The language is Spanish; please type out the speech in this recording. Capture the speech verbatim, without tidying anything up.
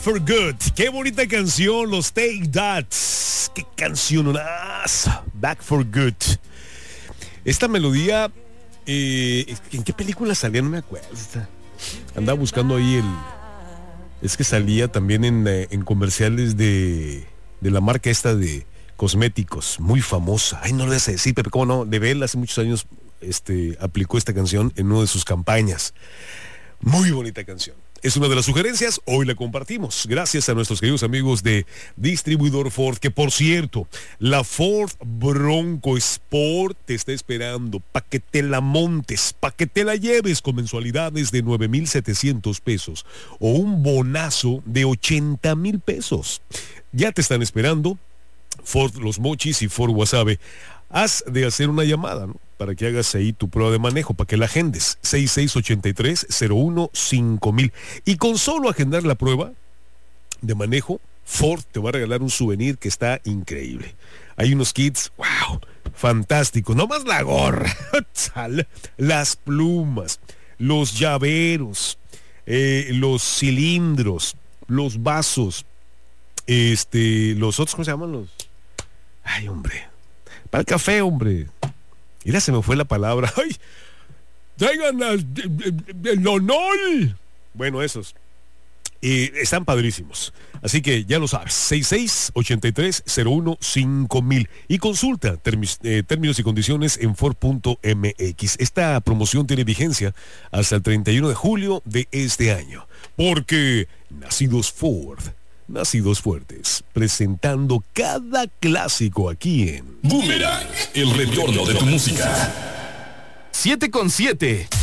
for Good. Qué bonita canción, los Take That. Qué canción, Back for Good. Esta melodía, eh, ¿en qué película salía? No me acuerdo. Andaba buscando ahí el... Es que salía también en, en comerciales de, de la marca esta de cosméticos, muy famosa. Ay, no lo vas a decir, Pepe, ¿cómo no? De Bell hace muchos años este, aplicó esta canción en una de sus campañas. Muy bonita canción. Es una de las sugerencias, hoy la compartimos, gracias a nuestros queridos amigos de Distribuidor Ford, que por cierto, la Ford Bronco Sport te está esperando para que te la montes, para que te la lleves con mensualidades de nueve mil setecientos pesos o un bonazo de ochenta mil pesos. Ya te están esperando Ford Los Mochis y Ford Guasave. Has de hacer una llamada, ¿no?, para que hagas ahí tu prueba de manejo, para que la agendes. seis seis ocho tres cero uno cinco mil. Y con solo agendar la prueba de manejo, Ford te va a regalar un souvenir que está increíble. Hay unos kits, wow, fantásticos. No más la gorra, las plumas, los llaveros, eh, los cilindros, los vasos, este, los otros, ¿cómo se llaman? Los... Ay, hombre. Para el café, hombre. Mira, se me fue la palabra. ¡Ay! ¡Traigan el honor! Bueno, esos. Eh, están padrísimos. Así que ya lo sabes. seis seis ocho tres cero uno cinco mil. Y consulta termis, eh, términos y condiciones en Ford punto M X. Esta promoción tiene vigencia hasta el treinta y uno de julio de este año. Porque nacidos Ford, nacidos fuertes, presentando cada clásico aquí en Boomerang, el retorno de tu música. siete con siete.